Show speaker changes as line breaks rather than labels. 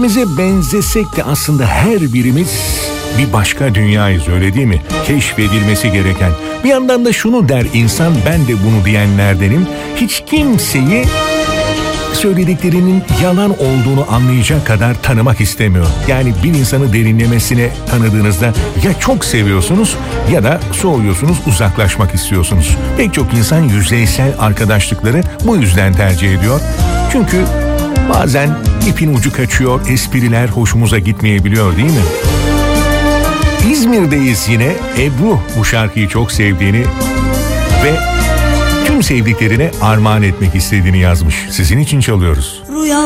Birbirimize benzesek de aslında her birimiz bir başka dünyayız, öyle değil mi? Keşfedilmesi gereken. Bir yandan da şunu der insan, ben de bunu diyenlerdenim. Hiç kimseyi söylediklerinin yalan olduğunu anlayacak kadar tanımak istemiyor. Yani bir insanı derinlemesine tanıdığınızda ya çok seviyorsunuz ya da soğuyorsunuz, uzaklaşmak istiyorsunuz. Pek çok insan yüzeysel arkadaşlıkları bu yüzden tercih ediyor. Çünkü bazen ipin ucu kaçıyor, espriler hoşumuza gitmeyebiliyor, değil mi? İzmir'deyiz yine. Ebru bu şarkıyı çok sevdiğini ve tüm sevdiklerine armağan etmek istediğini yazmış. Sizin için çalıyoruz.